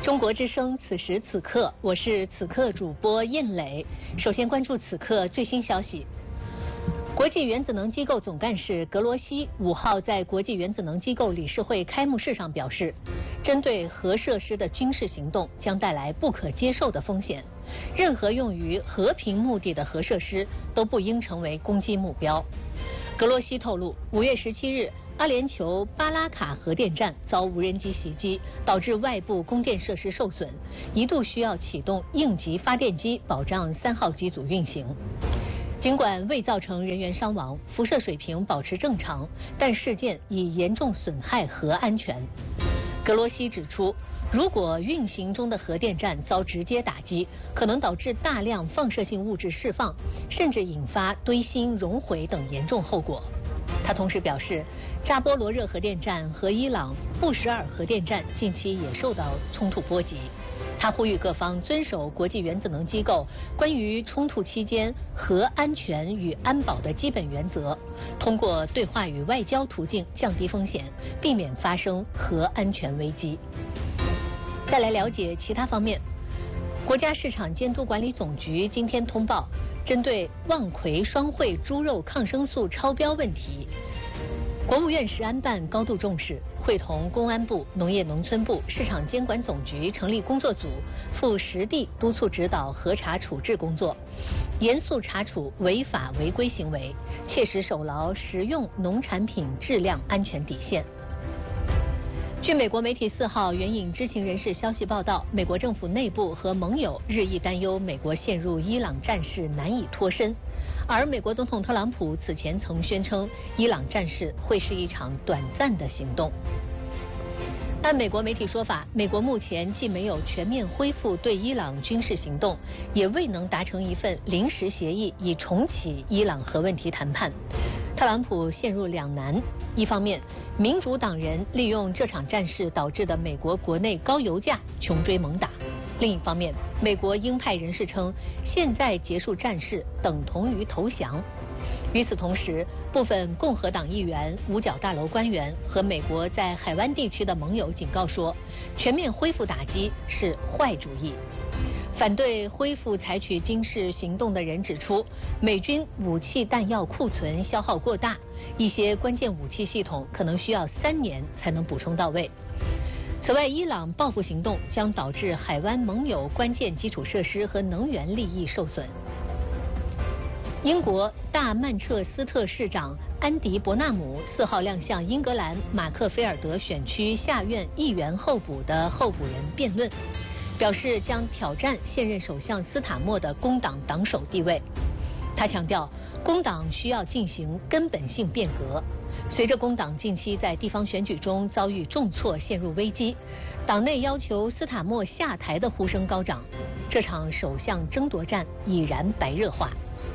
中国之声，此时此刻，我是此刻主播印磊。首先关注此刻最新消息。国际原子能机构总干事格罗西5号在国际原子能机构理事会开幕式上表示，针对核设施的军事行动将带来不可接受的风险，任何用于和平目的的核设施都不应成为攻击目标。格罗西透露，5月17日。阿联酋巴拉卡核电站遭无人机袭击，导致外部供电设施受损，一度需要启动应急发电机保障3号机组运行。尽管未造成人员伤亡，辐射水平保持正常，但事件已严重损害核安全。格罗西指出，如果运行中的核电站遭直接打击，可能导致大量放射性物质释放，甚至引发堆芯熔毁等严重后果。他同时表示，扎波罗热核电站和伊朗布什尔核电站近期也受到冲突波及。他呼吁各方遵守国际原子能机构关于冲突期间核安全与安保的基本原则，通过对话与外交途径降低风险，避免发生核安全危机。再来了解其他方面，国家市场监督管理总局今天通报，针对望奎双汇猪肉抗生素超标问题，国务院食安办高度重视，会同公安部、农业农村部、市场监管总局成立工作组，赴实地督促指导核查处置工作，严肃查处违法违规行为，切实守牢食用农产品质量安全底线。据美国媒体4号援引知情人士消息报道，美国政府内部和盟友日益担忧美国陷入伊朗战事难以脱身，而美国总统特朗普此前曾宣称，伊朗战事会是一场短暂的行动。按美国媒体说法，美国目前既没有全面恢复对伊朗军事行动，也未能达成一份临时协议以重启伊朗核问题谈判。特朗普陷入两难，一方面，民主党人利用这场战事导致的美国国内高油价穷追猛打；另一方面，美国鹰派人士称，现在结束战事等同于投降。与此同时，部分共和党议员、五角大楼官员和美国在海湾地区的盟友警告说，全面恢复打击是坏主意。反对恢复采取军事行动的人指出，美军武器弹药库存消耗过大，一些关键武器系统可能需要3年才能补充到位。此外，伊朗报复行动将导致海湾盟友关键基础设施和能源利益受损。英国大曼彻斯特市长安迪·伯纳姆4号亮相英格兰马克菲尔德选区下院议员候补的候补人辩论，表示将挑战现任首相斯塔默的工党党首地位。他强调，工党需要进行根本性变革。随着工党近期在地方选举中遭遇重挫，陷入危机，党内要求斯塔默下台的呼声高涨，这场首相争夺战已然白热化。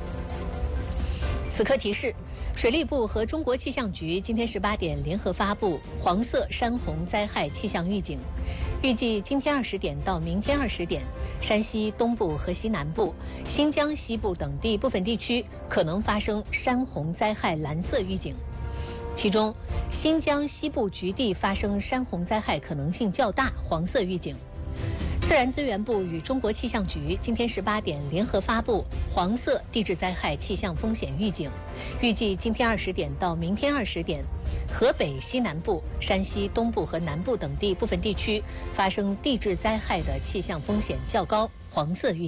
此刻提示，水利部和中国气象局今天18点联合发布黄色山洪灾害气象预警，预计今天20点到明天20点，山西东部和西南部、新疆西部等地部分地区可能发生山洪灾害蓝色预警，其中新疆西部局地发生山洪灾害可能性较大，黄色预警。自然资源部与中国气象局今天18点联合发布黄色地质灾害气象风险预警，预计今天20点到明天20点，河北西南部、山西东部和南部等地部分地区发生地质灾害的气象风险较高，黄色预警。